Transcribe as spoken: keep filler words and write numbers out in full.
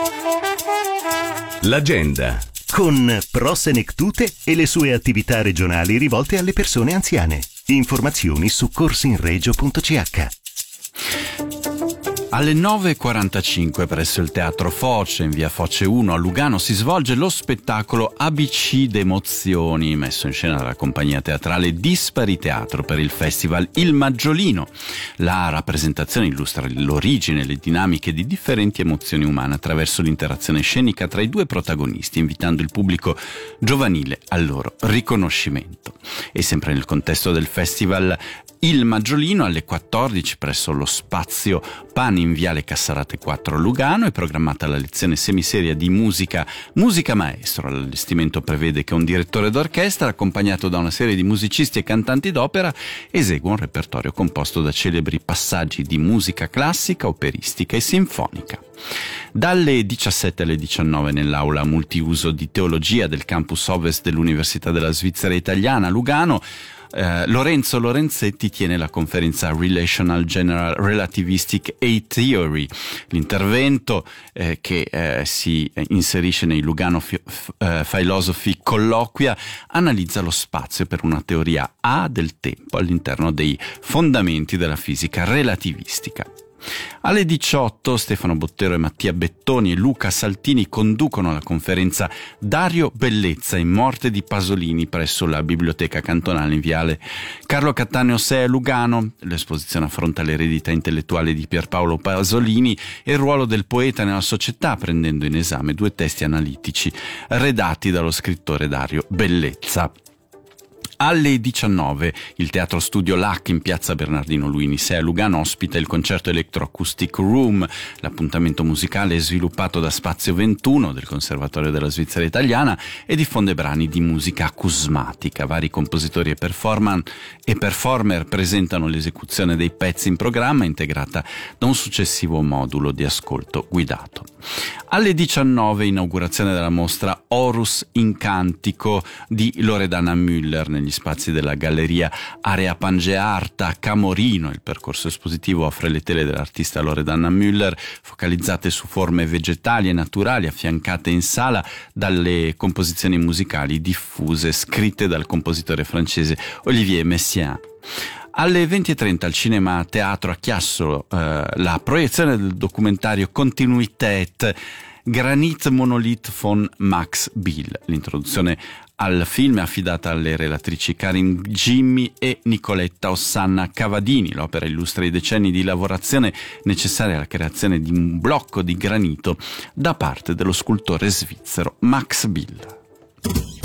L'agenda con Prosenectute e le sue attività regionali rivolte alle persone anziane. Informazioni su corsinregio punto c h. Alle nove e quarantacinque presso il Teatro Foce, in via Foce uno a Lugano, si svolge lo spettacolo A B C d'Emozioni, messo in scena dalla compagnia teatrale Dispari Teatro per il festival Il Maggiolino. La rappresentazione illustra l'origine e le dinamiche di differenti emozioni umane attraverso l'interazione scenica tra i due protagonisti, invitando il pubblico giovanile al loro riconoscimento. E sempre nel contesto del festival Il Maggiolino, alle quattordici presso lo Spazio Pan in viale Cassarate quattro Lugano è programmata la lezione semiseria di musica Musica Maestro. L'allestimento prevede che un direttore d'orchestra, accompagnato da una serie di musicisti e cantanti d'opera, esegua un repertorio composto da celebri passaggi di musica classica, operistica e sinfonica. Dalle diciassette alle diciannove nell'aula multiuso di teologia del campus ovest dell'Università della Svizzera Italiana Lugano, Uh, Lorenzo Lorenzetti tiene la conferenza Relational General Relativistic A-Theory. L'intervento eh, che eh, si inserisce nei Lugano F- F- uh, Philosophy Colloquia analizza lo spazio per una teoria A del tempo all'interno dei fondamenti della fisica relativistica. Alle diciotto Stefano Bottero e Mattia Bettoni e Luca Saltini conducono la conferenza Dario Bellezza in Morte di Pasolini presso la Biblioteca Cantonale in viale Carlo Cattaneo sei a Lugano. L'esposizione affronta l'eredità intellettuale di Pierpaolo Pasolini e il ruolo del poeta nella società, prendendo in esame due testi analitici redatti dallo scrittore Dario Bellezza. Alle diciannove il Teatro Studio L A C in piazza Bernardino Luini sei a Lugano ospita il concerto Electroacoustic Room. L'appuntamento musicale è sviluppato da Spazio ventuno del Conservatorio della Svizzera Italiana e diffonde brani di musica acusmatica. Vari compositori e performer, e performer presentano l'esecuzione dei pezzi in programma, integrata da un successivo modulo di ascolto guidato. Alle diciannove inaugurazione della mostra Horus in Cantico di Loredana Müller negli spazi della Galleria Area Pangearta a Camorino. Il percorso espositivo offre le tele dell'artista Loredana Müller focalizzate su forme vegetali e naturali, affiancate in sala dalle composizioni musicali diffuse scritte dal compositore francese Olivier Messiaen. Alle venti e trenta al Cinema Teatro a Chiasso eh, la proiezione del documentario Continuität Granit Monolith von Max Bill. L'introduzione al film è affidata alle relatrici Karin Gimmi e Nicoletta Ossanna Cavadini. L'opera illustra i decenni di lavorazione necessari alla creazione di un blocco di granito da parte dello scultore svizzero Max Bill.